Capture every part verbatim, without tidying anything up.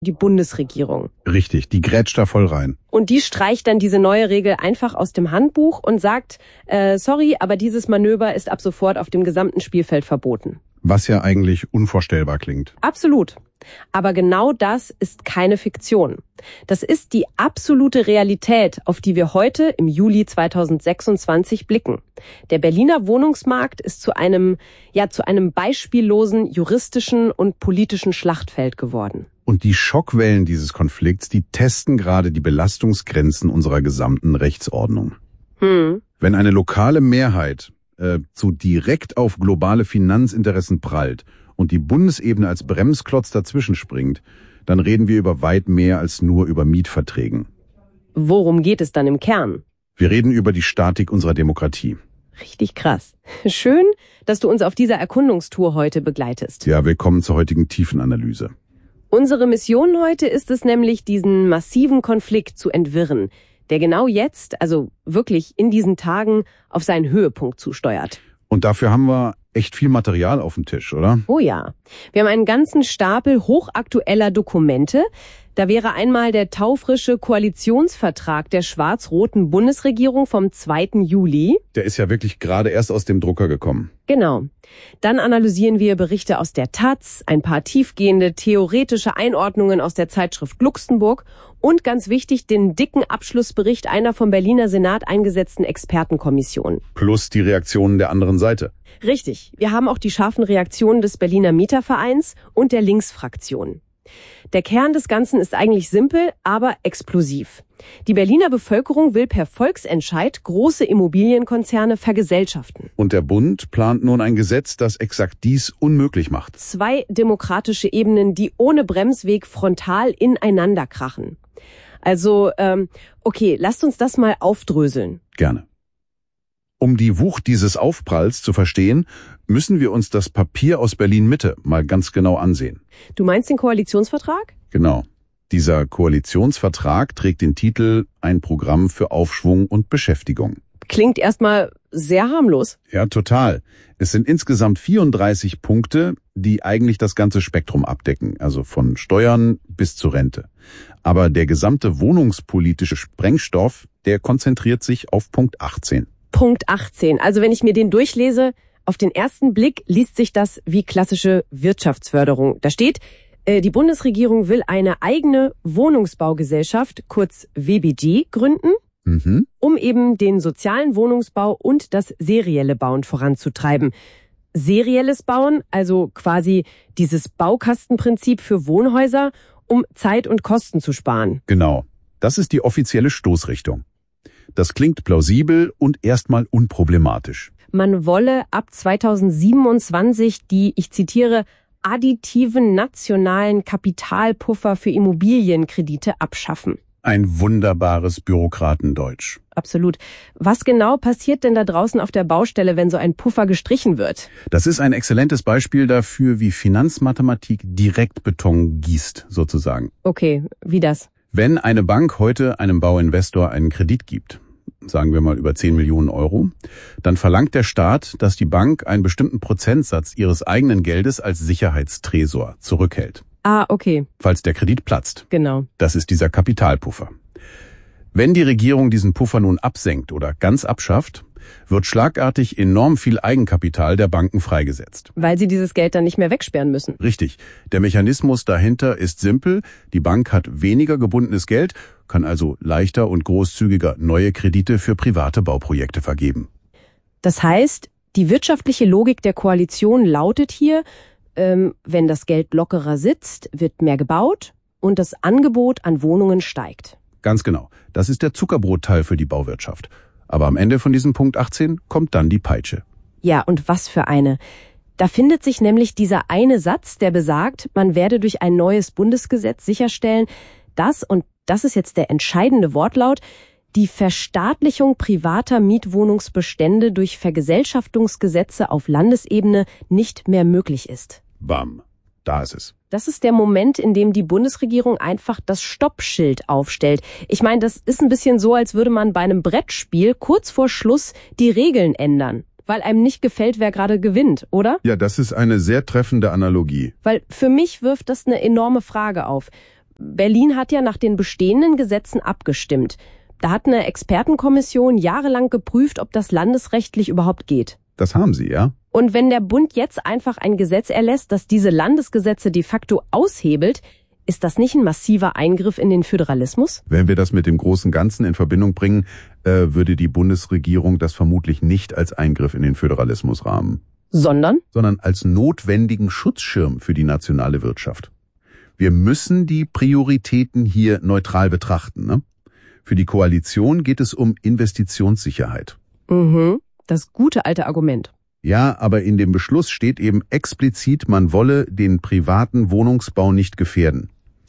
die Bundesregierung. Richtig, die grätscht da voll rein. Und die streicht dann diese neue Regel einfach aus dem Handbuch und sagt, äh, sorry, aber dieses Manöver ist ab sofort auf dem gesamten Spielfeld verboten. Was ja eigentlich unvorstellbar klingt. Absolut. Aber genau das ist keine Fiktion. Das ist die absolute Realität, auf die wir heute im Juli zweitausendsechsundzwanzig blicken. Der Berliner Wohnungsmarkt ist zu einem, ja, zu einem beispiellosen juristischen und politischen Schlachtfeld geworden. Und die Schockwellen dieses Konflikts, die testen gerade die Belastungsgrenzen unserer gesamten Rechtsordnung. Hm. Wenn eine lokale Mehrheit äh, zu direkt auf globale Finanzinteressen prallt und die Bundesebene als Bremsklotz dazwischen springt, dann reden wir über weit mehr als nur über Mietverträgen. Worum geht es dann im Kern? Wir reden über die Statik unserer Demokratie. Richtig krass. Schön, dass du uns auf dieser Erkundungstour heute begleitest. Ja, willkommen zur heutigen Tiefenanalyse. Unsere Mission heute ist es nämlich, diesen massiven Konflikt zu entwirren, der genau jetzt, also wirklich in diesen Tagen, auf seinen Höhepunkt zusteuert. Und dafür haben wir echt viel Material auf dem Tisch, oder? Oh ja. Wir haben einen ganzen Stapel hochaktueller Dokumente. Da wäre einmal der taufrische Koalitionsvertrag der schwarz-roten Bundesregierung vom zweiten Juli. Der ist ja wirklich gerade erst aus dem Drucker gekommen. Genau. Dann analysieren wir Berichte aus der Taz, ein paar tiefgehende theoretische Einordnungen aus der Zeitschrift Luxemburg und ganz wichtig den dicken Abschlussbericht einer vom Berliner Senat eingesetzten Expertenkommission. Plus die Reaktionen der anderen Seite. Richtig. Wir haben auch die scharfen Reaktionen des Berliner Mietervereins und der Linksfraktion. Der Kern des Ganzen ist eigentlich simpel, aber explosiv. Die Berliner Bevölkerung will per Volksentscheid große Immobilienkonzerne vergesellschaften. Und der Bund plant nun ein Gesetz, das exakt dies unmöglich macht. Zwei demokratische Ebenen, die ohne Bremsweg frontal ineinander krachen. Also, ähm, okay, lasst uns das mal aufdröseln. Gerne. Um die Wucht dieses Aufpralls zu verstehen, müssen wir uns das Papier aus Berlin-Mitte mal ganz genau ansehen. Du meinst den Koalitionsvertrag? Genau. Dieser Koalitionsvertrag trägt den Titel Ein Programm für Aufschwung und Beschäftigung. Klingt erstmal sehr harmlos. Ja, total. Es sind insgesamt vierunddreißig Punkte, die eigentlich das ganze Spektrum abdecken, also von Steuern bis zur Rente. Aber der gesamte wohnungspolitische Sprengstoff, der konzentriert sich auf Punkt achtzehn. Punkt achtzehn. Also wenn ich mir den durchlese, auf den ersten Blick liest sich das wie klassische Wirtschaftsförderung. Da steht, äh, die Bundesregierung will eine eigene Wohnungsbaugesellschaft, kurz W B G, gründen, mhm. um eben den sozialen Wohnungsbau und das serielle Bauen voranzutreiben. Serielles Bauen, also quasi dieses Baukastenprinzip für Wohnhäuser, um Zeit und Kosten zu sparen. Genau. Das ist die offizielle Stoßrichtung. Das klingt plausibel und erstmal unproblematisch. Man wolle ab zweitausendsiebenundzwanzig die, ich zitiere, additiven nationalen Kapitalpuffer für Immobilienkredite abschaffen. Ein wunderbares Bürokratendeutsch. Absolut. Was genau passiert denn da draußen auf der Baustelle, wenn so ein Puffer gestrichen wird? Das ist ein exzellentes Beispiel dafür, wie Finanzmathematik direkt Beton gießt, sozusagen. Okay, wie das? Wenn eine Bank heute einem Bauinvestor einen Kredit gibt, sagen wir mal über zehn Millionen Euro, dann verlangt der Staat, dass die Bank einen bestimmten Prozentsatz ihres eigenen Geldes als Sicherheitstresor zurückhält. Ah, okay. Falls der Kredit platzt. Genau. Das ist dieser Kapitalpuffer. Wenn die Regierung diesen Puffer nun absenkt oder ganz abschafft, wird schlagartig enorm viel Eigenkapital der Banken freigesetzt. Weil sie dieses Geld dann nicht mehr wegsperren müssen. Richtig. Der Mechanismus dahinter ist simpel. Die Bank hat weniger gebundenes Geld, kann also leichter und großzügiger neue Kredite für private Bauprojekte vergeben. Das heißt, die wirtschaftliche Logik der Koalition lautet hier, ähm, wenn das Geld lockerer sitzt, wird mehr gebaut und das Angebot an Wohnungen steigt. Ganz genau. Das ist der Zuckerbrotteil für die Bauwirtschaft. Aber am Ende von diesem Punkt achtzehn kommt dann die Peitsche. Ja, und was für eine. Da findet sich nämlich dieser eine Satz, der besagt, man werde durch ein neues Bundesgesetz sicherstellen, dass, und das ist jetzt der entscheidende Wortlaut, die Verstaatlichung privater Mietwohnungsbestände durch Vergesellschaftungsgesetze auf Landesebene nicht mehr möglich ist. Bam, da ist es. Das ist der Moment, in dem die Bundesregierung einfach das Stoppschild aufstellt. Ich meine, das ist ein bisschen so, als würde man bei einem Brettspiel kurz vor Schluss die Regeln ändern, weil einem nicht gefällt, wer gerade gewinnt, oder? Ja, das ist eine sehr treffende Analogie. Weil für mich wirft das eine enorme Frage auf. Berlin hat ja nach den bestehenden Gesetzen abgestimmt. Da hat eine Expertenkommission jahrelang geprüft, ob das landesrechtlich überhaupt geht. Das haben sie, ja? Und wenn der Bund jetzt einfach ein Gesetz erlässt, das diese Landesgesetze de facto aushebelt, ist das nicht ein massiver Eingriff in den Föderalismus? Wenn wir das mit dem großen Ganzen in Verbindung bringen, äh, würde die Bundesregierung das vermutlich nicht als Eingriff in den Föderalismus rahmen. Sondern? Sondern als notwendigen Schutzschirm für die nationale Wirtschaft. Wir müssen die Prioritäten hier neutral betrachten, ne? Für die Koalition geht es um Investitionssicherheit. Mhm, das gute alte Argument. Ja, aber in dem Beschluss steht eben explizit, man wolle den privaten Wohnungsbau nicht gefährden.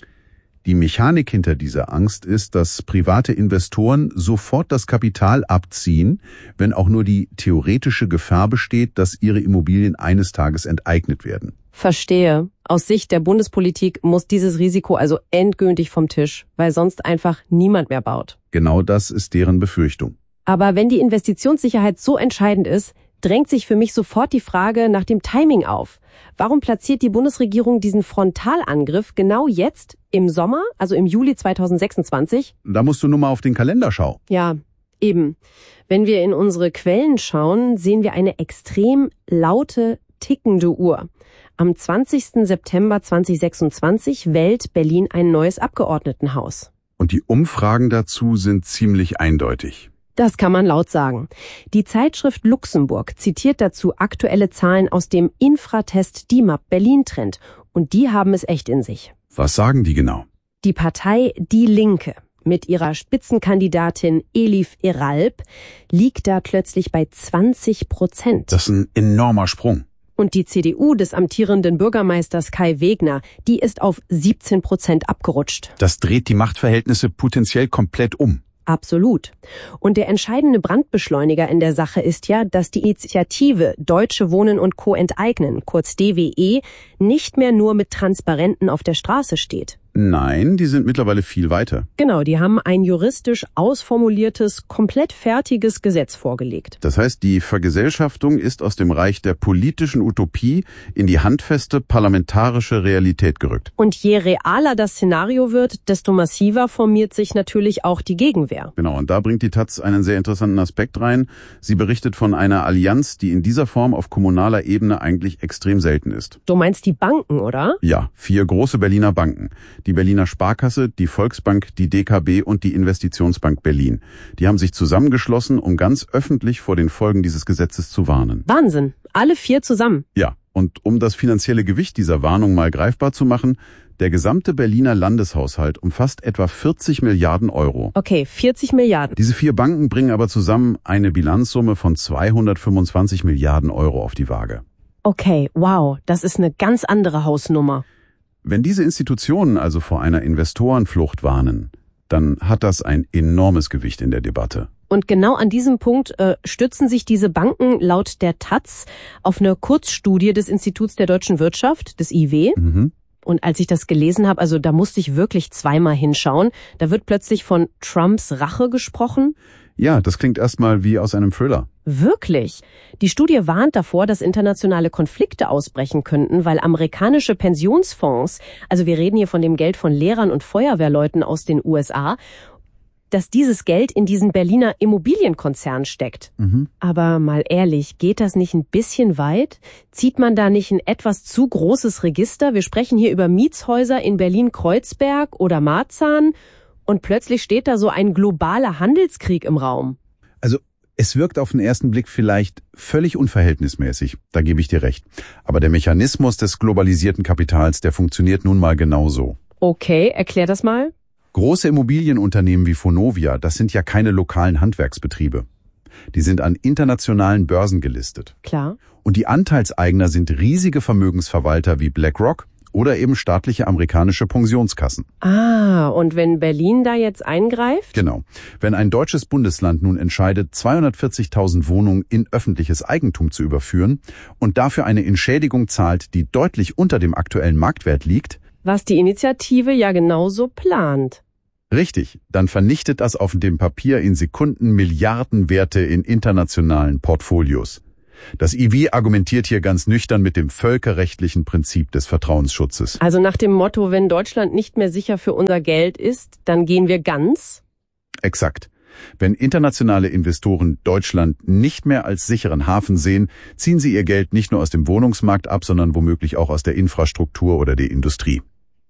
Die Mechanik hinter dieser Angst ist, dass private Investoren sofort das Kapital abziehen, wenn auch nur die theoretische Gefahr besteht, dass ihre Immobilien eines Tages enteignet werden. Verstehe. Aus Sicht der Bundespolitik muss dieses Risiko also endgültig vom Tisch, weil sonst einfach niemand mehr baut. Genau das ist deren Befürchtung. Aber wenn die Investitionssicherheit so entscheidend ist, drängt sich für mich sofort die Frage nach dem Timing auf. Warum platziert die Bundesregierung diesen Frontalangriff genau jetzt im Sommer, also im Juli zweitausendsechsundzwanzig? Da musst du nur mal auf den Kalender schauen. Ja, eben. Wenn wir in unsere Quellen schauen, sehen wir eine extrem laute, tickende Uhr. Am zwanzigsten September zweitausendsechsundzwanzig wählt Berlin ein neues Abgeordnetenhaus. Und die Umfragen dazu sind ziemlich eindeutig. Das kann man laut sagen. Die Zeitschrift Luxemburg zitiert dazu aktuelle Zahlen aus dem Infratest D I M A P Berlin Trend. Und die haben es echt in sich. Was sagen die genau? Die Partei Die Linke mit ihrer Spitzenkandidatin Elif Eralp liegt da plötzlich bei zwanzig Prozent. Das ist ein enormer Sprung. Und die C D U des amtierenden Bürgermeisters Kai Wegner, die ist auf siebzehn Prozent abgerutscht. Das dreht die Machtverhältnisse potenziell komplett um. Absolut. Und der entscheidende Brandbeschleuniger in der Sache ist ja, dass die Initiative Deutsche Wohnen und Co. enteignen, kurz D W E, nicht mehr nur mit Transparenten auf der Straße steht. Nein, die sind mittlerweile viel weiter. Genau, die haben ein juristisch ausformuliertes, komplett fertiges Gesetz vorgelegt. Das heißt, die Vergesellschaftung ist aus dem Reich der politischen Utopie in die handfeste parlamentarische Realität gerückt. Und je realer das Szenario wird, desto massiver formiert sich natürlich auch die Gegenwehr. Genau, und da bringt die Taz einen sehr interessanten Aspekt rein. Sie berichtet von einer Allianz, die in dieser Form auf kommunaler Ebene eigentlich extrem selten ist. Du meinst die Banken, oder? Ja, vier große Berliner Banken. Die Berliner Sparkasse, die Volksbank, die D K B und die Investitionsbank Berlin. Die haben sich zusammengeschlossen, um ganz öffentlich vor den Folgen dieses Gesetzes zu warnen. Wahnsinn, alle vier zusammen. Ja, und um das finanzielle Gewicht dieser Warnung mal greifbar zu machen, der gesamte Berliner Landeshaushalt umfasst etwa vierzig Milliarden Euro. Okay, vierzig Milliarden. Diese vier Banken bringen aber zusammen eine Bilanzsumme von zweihundertfünfundzwanzig Milliarden Euro auf die Waage. Okay, wow, das ist eine ganz andere Hausnummer. Wenn diese Institutionen also vor einer Investorenflucht warnen, dann hat das ein enormes Gewicht in der Debatte. Und genau an diesem Punkt äh, stützen sich diese Banken laut der Taz auf eine Kurzstudie des Instituts der deutschen Wirtschaft, des I W. Mhm. Und als ich das gelesen habe, also da musste ich wirklich zweimal hinschauen. Da wird plötzlich von Trumps Rache gesprochen. Ja, das klingt erstmal wie aus einem Thriller. Wirklich? Die Studie warnt davor, dass internationale Konflikte ausbrechen könnten, weil amerikanische Pensionsfonds, also wir reden hier von dem Geld von Lehrern und Feuerwehrleuten aus den U S A, dass dieses Geld in diesen Berliner Immobilienkonzern steckt. Mhm. Aber mal ehrlich, geht das nicht ein bisschen weit? Zieht man da nicht ein etwas zu großes Register? Wir sprechen hier über Mietshäuser in Berlin-Kreuzberg oder Marzahn und plötzlich steht da so ein globaler Handelskrieg im Raum. Also es wirkt auf den ersten Blick vielleicht völlig unverhältnismäßig, da gebe ich dir recht. Aber der Mechanismus des globalisierten Kapitals, der funktioniert nun mal genauso. Okay, erklär das mal. Große Immobilienunternehmen wie Vonovia, das sind ja keine lokalen Handwerksbetriebe. Die sind an internationalen Börsen gelistet. Klar. Und die Anteilseigner sind riesige Vermögensverwalter wie BlackRock oder eben staatliche amerikanische Pensionskassen. Ah, und wenn Berlin da jetzt eingreift? Genau. Wenn ein deutsches Bundesland nun entscheidet, zweihundertvierzigtausend Wohnungen in öffentliches Eigentum zu überführen und dafür eine Entschädigung zahlt, die deutlich unter dem aktuellen Marktwert liegt, was die Initiative ja genauso plant. Richtig, dann vernichtet das auf dem Papier in Sekunden Milliardenwerte in internationalen Portfolios. Das I W argumentiert hier ganz nüchtern mit dem völkerrechtlichen Prinzip des Vertrauensschutzes. Also nach dem Motto, wenn Deutschland nicht mehr sicher für unser Geld ist, dann gehen wir ganz? Exakt. Wenn internationale Investoren Deutschland nicht mehr als sicheren Hafen sehen, ziehen sie ihr Geld nicht nur aus dem Wohnungsmarkt ab, sondern womöglich auch aus der Infrastruktur oder der Industrie.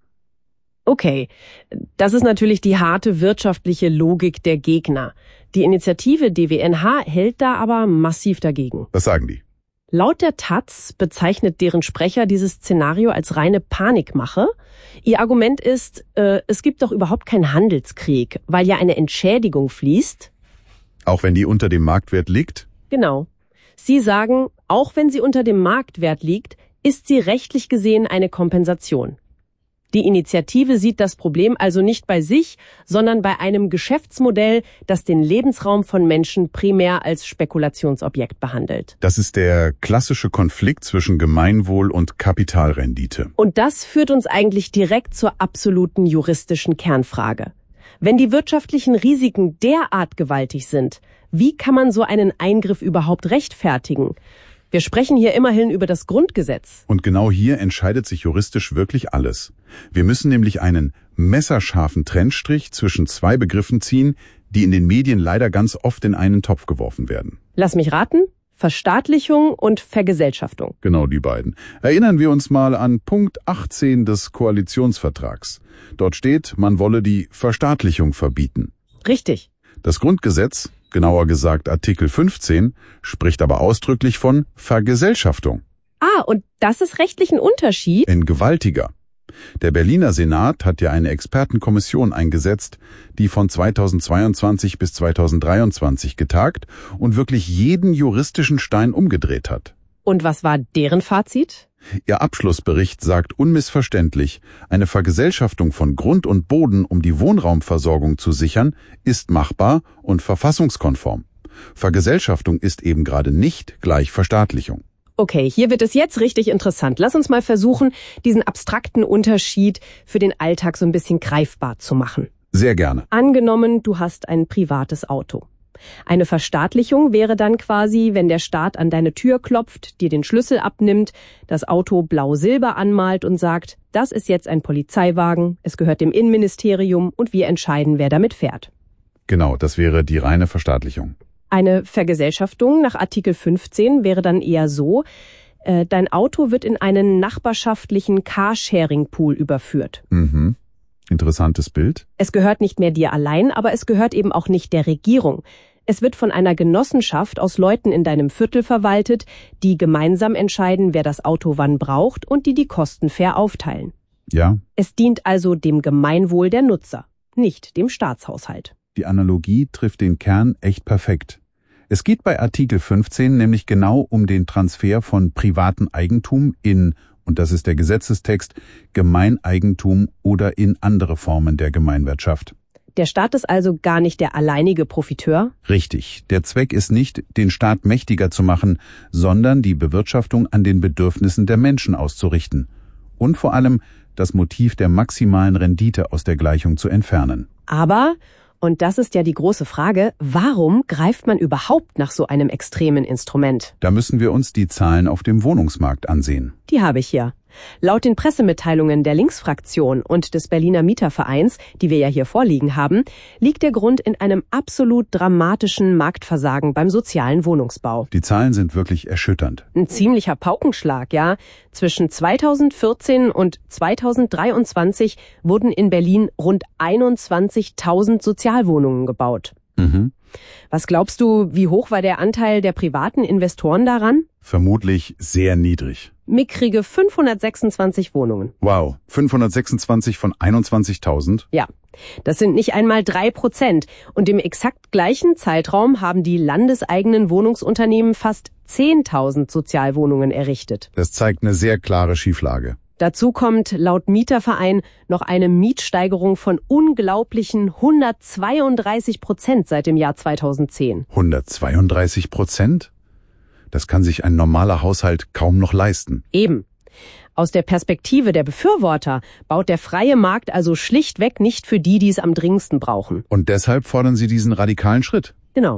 Okay, das ist natürlich die harte wirtschaftliche Logik der Gegner. Die Initiative D W N H hält da aber massiv dagegen. Was sagen die? Laut der Taz bezeichnet deren Sprecher dieses Szenario als reine Panikmache. Ihr Argument ist, äh, es gibt doch überhaupt keinen Handelskrieg, weil ja eine Entschädigung fließt. Auch wenn die unter dem Marktwert liegt? Genau. Sie sagen, auch wenn sie unter dem Marktwert liegt, ist sie rechtlich gesehen eine Kompensation. Die Initiative sieht das Problem also nicht bei sich, sondern bei einem Geschäftsmodell, das den Lebensraum von Menschen primär als Spekulationsobjekt behandelt. Das ist der klassische Konflikt zwischen Gemeinwohl und Kapitalrendite. Und das führt uns eigentlich direkt zur absoluten juristischen Kernfrage. Wenn die wirtschaftlichen Risiken derart gewaltig sind, wie kann man so einen Eingriff überhaupt rechtfertigen? Wir sprechen hier immerhin über das Grundgesetz. Und genau hier entscheidet sich juristisch wirklich alles. Wir müssen nämlich einen messerscharfen Trennstrich zwischen zwei Begriffen ziehen, die in den Medien leider ganz oft in einen Topf geworfen werden. Lass mich raten. Verstaatlichung und Vergesellschaftung. Genau die beiden. Erinnern wir uns mal an Punkt achtzehn des Koalitionsvertrags. Dort steht, man wolle die Verstaatlichung verbieten. Richtig. Das Grundgesetz, genauer gesagt Artikel fünfzehn, spricht aber ausdrücklich von Vergesellschaftung. Ah, und das ist rechtlich ein Unterschied? Ein gewaltiger. Der Berliner Senat hat ja eine Expertenkommission eingesetzt, die von zweitausendzweiundzwanzig bis zweitausenddreiundzwanzig getagt und wirklich jeden juristischen Stein umgedreht hat. Und was war deren Fazit? Ihr Abschlussbericht sagt unmissverständlich, eine Vergesellschaftung von Grund und Boden, um die Wohnraumversorgung zu sichern, ist machbar und verfassungskonform. Vergesellschaftung ist eben gerade nicht gleich Verstaatlichung. Okay, hier wird es jetzt richtig interessant. Lass uns mal versuchen, diesen abstrakten Unterschied für den Alltag so ein bisschen greifbar zu machen. Sehr gerne. Angenommen, du hast ein privates Auto. Eine Verstaatlichung wäre dann quasi, wenn der Staat an deine Tür klopft, dir den Schlüssel abnimmt, das Auto blau-silber anmalt und sagt, das ist jetzt ein Polizeiwagen, es gehört dem Innenministerium und wir entscheiden, wer damit fährt. Genau, das wäre die reine Verstaatlichung. Eine Vergesellschaftung nach Artikel fünfzehn wäre dann eher so, äh, dein Auto wird in einen nachbarschaftlichen Carsharing-Pool überführt. Mhm. Interessantes Bild. Es gehört nicht mehr dir allein, aber es gehört eben auch nicht der Regierung. Es wird von einer Genossenschaft aus Leuten in deinem Viertel verwaltet, die gemeinsam entscheiden, wer das Auto wann braucht und die die Kosten fair aufteilen. Ja. Es dient also dem Gemeinwohl der Nutzer, nicht dem Staatshaushalt. Die Analogie trifft den Kern echt perfekt. Es geht bei Artikel fünfzehn nämlich genau um den Transfer von privatem Eigentum in, und das ist der Gesetzestext, Gemeineigentum oder in andere Formen der Gemeinwirtschaft. Der Staat ist also gar nicht der alleinige Profiteur? Richtig. Der Zweck ist nicht, den Staat mächtiger zu machen, sondern die Bewirtschaftung an den Bedürfnissen der Menschen auszurichten. Und vor allem das Motiv der maximalen Rendite aus der Gleichung zu entfernen. Aber, und das ist ja die große Frage, warum greift man überhaupt nach so einem extremen Instrument? Da müssen wir uns die Zahlen auf dem Wohnungsmarkt ansehen. Die habe ich hier. Laut den Pressemitteilungen der Linksfraktion und des Berliner Mietervereins, die wir ja hier vorliegen haben, liegt der Grund in einem absolut dramatischen Marktversagen beim sozialen Wohnungsbau. Die Zahlen sind wirklich erschütternd. Ein ziemlicher Paukenschlag, ja. Zwischen zweitausendvierzehn und zweitausenddreiundzwanzig wurden in Berlin rund einundzwanzigtausend Sozialwohnungen gebaut. Mhm. Was glaubst du, wie hoch war der Anteil der privaten Investoren daran? Vermutlich sehr niedrig. Mickrige fünfhundertsechsundzwanzig Wohnungen. Wow, fünfhundertsechsundzwanzig von einundzwanzigtausend? Ja, das sind nicht einmal drei Prozent. Und im exakt gleichen Zeitraum haben die landeseigenen Wohnungsunternehmen fast zehntausend Sozialwohnungen errichtet. Das zeigt eine sehr klare Schieflage. Dazu kommt laut Mieterverein noch eine Mietsteigerung von unglaublichen hundertzweiunddreißig Prozent seit dem Jahr zweitausendzehn. hundertzweiunddreißig Prozent? Das kann sich ein normaler Haushalt kaum noch leisten. Eben. Aus der Perspektive der Befürworter baut der freie Markt also schlichtweg nicht für die, die es am dringendsten brauchen. Und deshalb fordern sie diesen radikalen Schritt. Genau.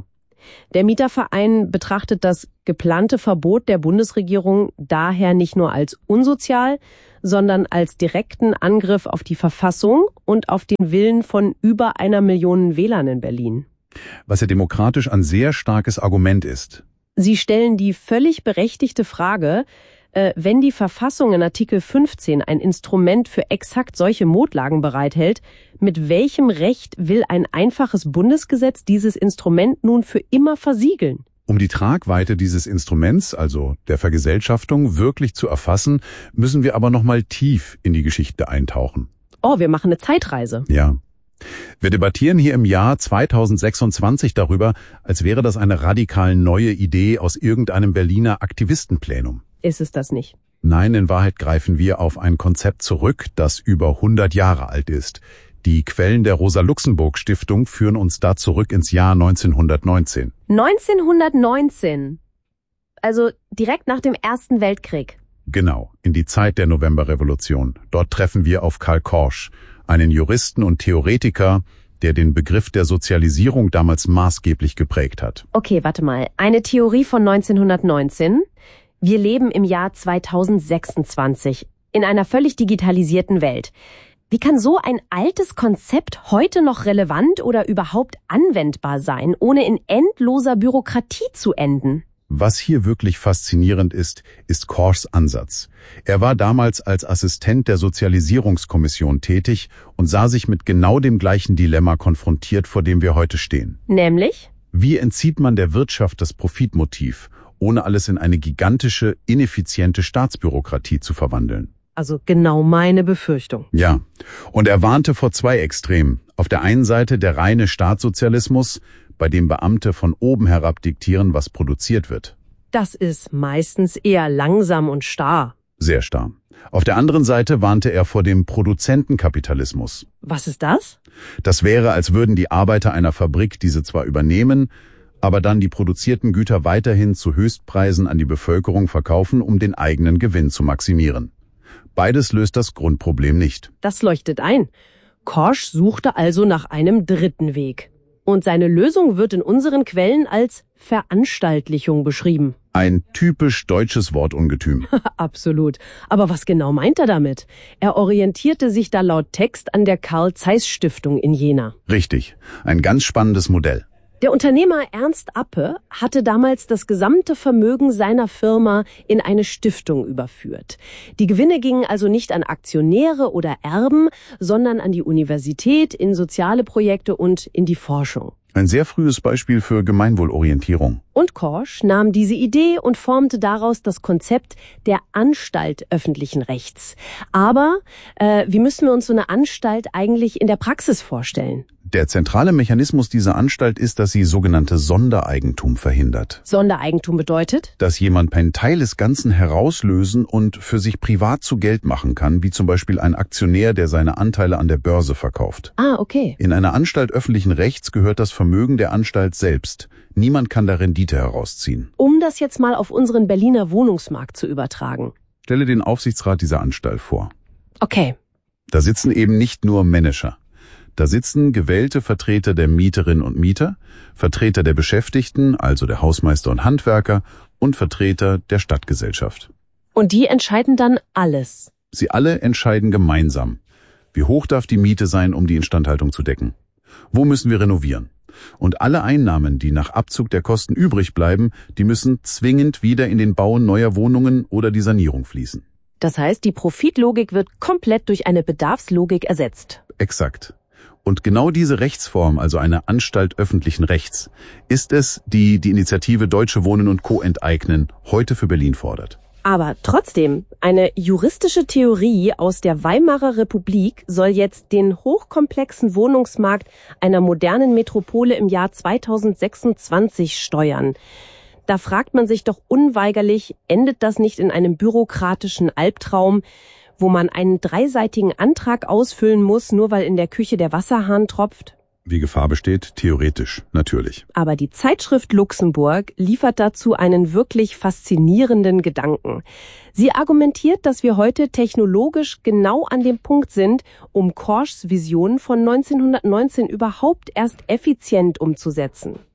Der Mieterverein betrachtet das geplante Verbot der Bundesregierung daher nicht nur als unsozial, sondern als direkten Angriff auf die Verfassung und auf den Willen von über einer Million Wählern in Berlin. Was ja demokratisch ein sehr starkes Argument ist. Sie stellen die völlig berechtigte Frage, äh, wenn die Verfassung in Artikel fünfzehn ein Instrument für exakt solche Notlagen bereithält, mit welchem Recht will ein einfaches Bundesgesetz dieses Instrument nun für immer versiegeln? Um die Tragweite dieses Instruments, also der Vergesellschaftung, wirklich zu erfassen, müssen wir aber nochmal tief in die Geschichte eintauchen. Oh, wir machen eine Zeitreise. Ja. Wir debattieren hier im Jahr zweitausendsechsundzwanzig darüber, als wäre das eine radikal neue Idee aus irgendeinem Berliner Aktivistenplenum. Ist es das nicht? Nein, in Wahrheit greifen wir auf ein Konzept zurück, das über hundert Jahre alt ist. Die Quellen der Rosa-Luxemburg-Stiftung führen uns da zurück ins Jahr neunzehnhundertneunzehn. neunzehnhundertneunzehn. Also direkt nach dem Ersten Weltkrieg. Genau, in die Zeit der Novemberrevolution. Dort treffen wir auf Karl Korsch, einen Juristen und Theoretiker, der den Begriff der Sozialisierung damals maßgeblich geprägt hat. Okay, warte mal. Eine Theorie von neunzehnhundertneunzehn. Wir leben im Jahr zweitausendsechsundzwanzig in einer völlig digitalisierten Welt. Wie kann so ein altes Konzept heute noch relevant oder überhaupt anwendbar sein, ohne in endloser Bürokratie zu enden? Was hier wirklich faszinierend ist, ist Korschs Ansatz. Er war damals als Assistent der Sozialisierungskommission tätig und sah sich mit genau dem gleichen Dilemma konfrontiert, vor dem wir heute stehen. Nämlich? Wie entzieht man der Wirtschaft das Profitmotiv, ohne alles in eine gigantische, ineffiziente Staatsbürokratie zu verwandeln? Also genau meine Befürchtung. Ja, und er warnte vor zwei Extremen. Auf der einen Seite der reine Staatssozialismus, bei dem Beamte von oben herab diktieren, was produziert wird. Das ist meistens eher langsam und starr. Sehr starr. Auf der anderen Seite warnte er vor dem Produzentenkapitalismus. Was ist das? Das wäre, als würden die Arbeiter einer Fabrik diese zwar übernehmen, aber dann die produzierten Güter weiterhin zu Höchstpreisen an die Bevölkerung verkaufen, um den eigenen Gewinn zu maximieren. Beides löst das Grundproblem nicht. Das leuchtet ein. Korsch suchte also nach einem dritten Weg. Und seine Lösung wird in unseren Quellen als Veranstaltlichung beschrieben. Ein typisch deutsches Wortungetüm. Absolut. Aber was genau meint er damit? Er orientierte sich da laut Text an der Karl-Zeiss-Stiftung in Jena. Richtig. Ein ganz spannendes Modell. Der Unternehmer Ernst Appe hatte damals das gesamte Vermögen seiner Firma in eine Stiftung überführt. Die Gewinne gingen also nicht an Aktionäre oder Erben, sondern an die Universität, in soziale Projekte und in die Forschung. Ein sehr frühes Beispiel für Gemeinwohlorientierung. Und Korsch nahm diese Idee und formte daraus das Konzept der Anstalt öffentlichen Rechts. Aber äh, wie müssen wir uns so eine Anstalt eigentlich in der Praxis vorstellen? Der zentrale Mechanismus dieser Anstalt ist, dass sie sogenannte Sondereigentum verhindert. Sondereigentum bedeutet? Dass jemand einen Teil des Ganzen herauslösen und für sich privat zu Geld machen kann, wie zum Beispiel ein Aktionär, der seine Anteile an der Börse verkauft. Ah, okay. In einer Anstalt öffentlichen Rechts gehört das Vermögen der Anstalt selbst. Niemand kann da Rendite herausziehen. Um das jetzt mal auf unseren Berliner Wohnungsmarkt zu übertragen. Stelle den Aufsichtsrat dieser Anstalt vor. Okay. Da sitzen eben nicht nur Manager. Da sitzen gewählte Vertreter der Mieterinnen und Mieter, Vertreter der Beschäftigten, also der Hausmeister und Handwerker, und Vertreter der Stadtgesellschaft. Und die entscheiden dann alles? Sie alle entscheiden gemeinsam. Wie hoch darf die Miete sein, um die Instandhaltung zu decken? Wo müssen wir renovieren? Und alle Einnahmen, die nach Abzug der Kosten übrig bleiben, die müssen zwingend wieder in den Bau neuer Wohnungen oder die Sanierung fließen. Das heißt, die Profitlogik wird komplett durch eine Bedarfslogik ersetzt. Exakt. Und genau diese Rechtsform, also eine Anstalt öffentlichen Rechts, ist es, die die Initiative Deutsche Wohnen und Co. enteignen heute für Berlin fordert. Aber trotzdem, eine juristische Theorie aus der Weimarer Republik soll jetzt den hochkomplexen Wohnungsmarkt einer modernen Metropole im Jahr zweitausendsechsundzwanzig steuern. Da fragt man sich doch unweigerlich, endet das nicht in einem bürokratischen Albtraum, wo man einen dreiseitigen Antrag ausfüllen muss, nur weil in der Küche der Wasserhahn tropft? Wie Gefahr besteht, theoretisch, natürlich. Aber die Zeitschrift Luxemburg liefert dazu einen wirklich faszinierenden Gedanken. Sie argumentiert, dass wir heute technologisch genau an dem Punkt sind, um Korschs Vision von neunzehnhundertneunzehn überhaupt erst effizient umzusetzen.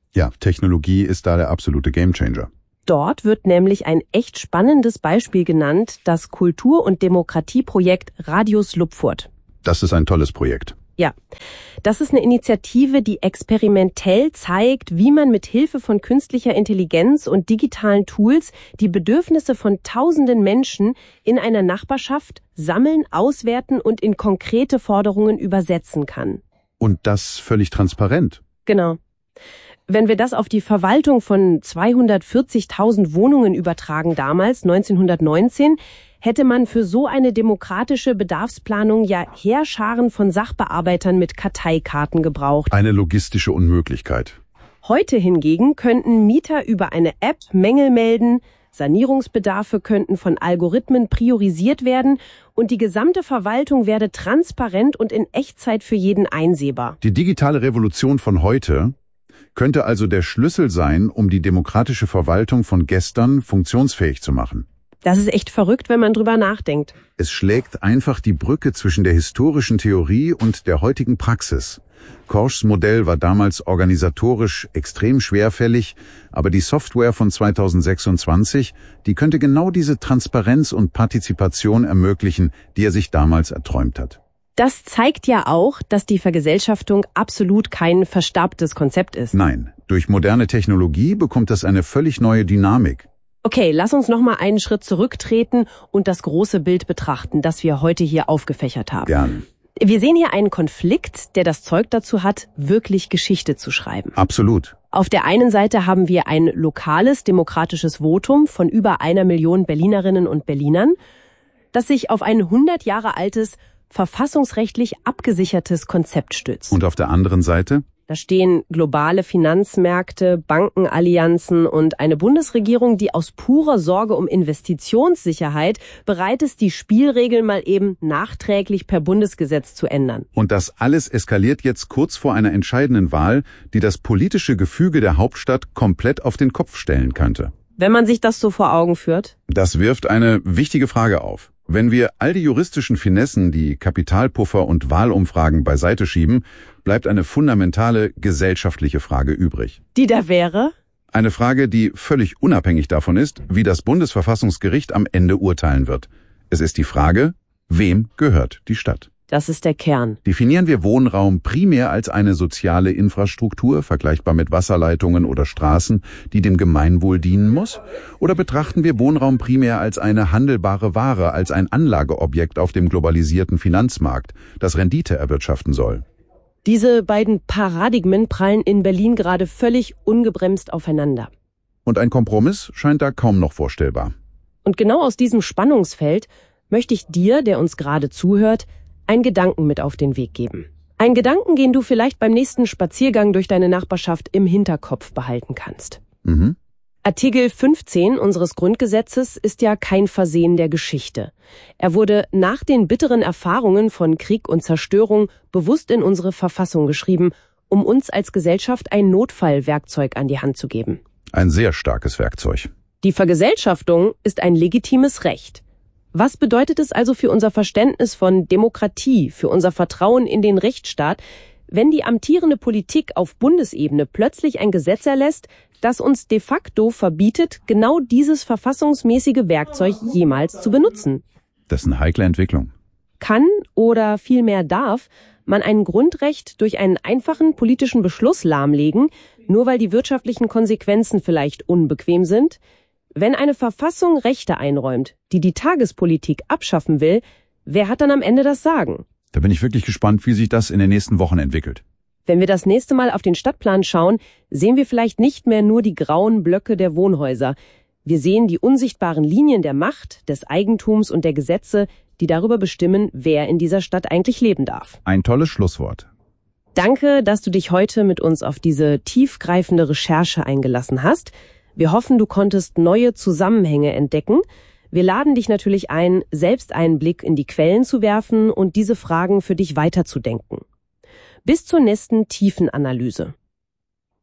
Ja, Technologie ist da der absolute Gamechanger. Dort wird nämlich ein echt spannendes Beispiel genannt, das Kultur- und Demokratieprojekt Radius Lupfurt. Das ist ein tolles Projekt. Ja, das ist eine Initiative, die experimentell zeigt, wie man mit Hilfe von künstlicher Intelligenz und digitalen Tools die Bedürfnisse von tausenden Menschen in einer Nachbarschaft sammeln, auswerten und in konkrete Forderungen übersetzen kann. Und das völlig transparent. Genau. Wenn wir das auf die Verwaltung von zweihundertvierzigtausend Wohnungen übertragen damals, neunzehnhundertneunzehn, hätte man für so eine demokratische Bedarfsplanung ja Heerscharen von Sachbearbeitern mit Karteikarten gebraucht. Eine logistische Unmöglichkeit. Heute hingegen könnten Mieter über eine App Mängel melden, Sanierungsbedarfe könnten von Algorithmen priorisiert werden und die gesamte Verwaltung werde transparent und in Echtzeit für jeden einsehbar. Die digitale Revolution von heute könnte also der Schlüssel sein, um die demokratische Verwaltung von gestern funktionsfähig zu machen. Das ist echt verrückt, wenn man drüber nachdenkt. Es schlägt einfach die Brücke zwischen der historischen Theorie und der heutigen Praxis. Korschs Modell war damals organisatorisch extrem schwerfällig, aber die Software von zweitausendsechsundzwanzig, die könnte genau diese Transparenz und Partizipation ermöglichen, die er sich damals erträumt hat. Das zeigt ja auch, dass die Vergesellschaftung absolut kein verstaubtes Konzept ist. Nein, durch moderne Technologie bekommt das eine völlig neue Dynamik. Okay, lass uns noch mal einen Schritt zurücktreten und das große Bild betrachten, das wir heute hier aufgefächert haben. Gern. Wir sehen hier einen Konflikt, der das Zeug dazu hat, wirklich Geschichte zu schreiben. Absolut. Auf der einen Seite haben wir ein lokales demokratisches Votum von über einer Million Berlinerinnen und Berlinern, das sich auf ein hundert Jahre altes, verfassungsrechtlich abgesichertes Konzept stützt. Und auf der anderen Seite? Da stehen globale Finanzmärkte, Bankenallianzen und eine Bundesregierung, die aus purer Sorge um Investitionssicherheit bereit ist, die Spielregeln mal eben nachträglich per Bundesgesetz zu ändern. Und das alles eskaliert jetzt kurz vor einer entscheidenden Wahl, die das politische Gefüge der Hauptstadt komplett auf den Kopf stellen könnte. Wenn man sich das so vor Augen führt? Das wirft eine wichtige Frage auf. Wenn wir all die juristischen Finessen, die Kapitalpuffer und Wahlumfragen beiseite schieben, bleibt eine fundamentale gesellschaftliche Frage übrig. Die da wäre? Eine Frage, die völlig unabhängig davon ist, wie das Bundesverfassungsgericht am Ende urteilen wird. Es ist die Frage, wem gehört die Stadt? Das ist der Kern. Definieren wir Wohnraum primär als eine soziale Infrastruktur, vergleichbar mit Wasserleitungen oder Straßen, die dem Gemeinwohl dienen muss? Oder betrachten wir Wohnraum primär als eine handelbare Ware, als ein Anlageobjekt auf dem globalisierten Finanzmarkt, das Rendite erwirtschaften soll? Diese beiden Paradigmen prallen in Berlin gerade völlig ungebremst aufeinander. Und ein Kompromiss scheint da kaum noch vorstellbar. Und genau aus diesem Spannungsfeld möchte ich dir, der uns gerade zuhört, einen Gedanken mit auf den Weg geben. Einen Gedanken, den du vielleicht beim nächsten Spaziergang durch deine Nachbarschaft im Hinterkopf behalten kannst. Mhm. Artikel fünfzehn unseres Grundgesetzes ist ja kein Versehen der Geschichte. Er wurde nach den bitteren Erfahrungen von Krieg und Zerstörung bewusst in unsere Verfassung geschrieben, um uns als Gesellschaft ein Notfallwerkzeug an die Hand zu geben. Ein sehr starkes Werkzeug. Die Vergesellschaftung ist ein legitimes Recht. Was bedeutet es also für unser Verständnis von Demokratie, für unser Vertrauen in den Rechtsstaat, wenn die amtierende Politik auf Bundesebene plötzlich ein Gesetz erlässt, das uns de facto verbietet, genau dieses verfassungsmäßige Werkzeug jemals zu benutzen? Das ist eine heikle Entwicklung. Kann oder vielmehr darf man ein Grundrecht durch einen einfachen politischen Beschluss lahmlegen, nur weil die wirtschaftlichen Konsequenzen vielleicht unbequem sind? Wenn eine Verfassung Rechte einräumt, die die Tagespolitik abschaffen will, wer hat dann am Ende das Sagen? Da bin ich wirklich gespannt, wie sich das in den nächsten Wochen entwickelt. Wenn wir das nächste Mal auf den Stadtplan schauen, sehen wir vielleicht nicht mehr nur die grauen Blöcke der Wohnhäuser. Wir sehen die unsichtbaren Linien der Macht, des Eigentums und der Gesetze, die darüber bestimmen, wer in dieser Stadt eigentlich leben darf. Ein tolles Schlusswort. Danke, dass du dich heute mit uns auf diese tiefgreifende Recherche eingelassen hast. Wir hoffen, du konntest neue Zusammenhänge entdecken. Wir laden dich natürlich ein, selbst einen Blick in die Quellen zu werfen und diese Fragen für dich weiterzudenken. Bis zur nächsten Tiefenanalyse.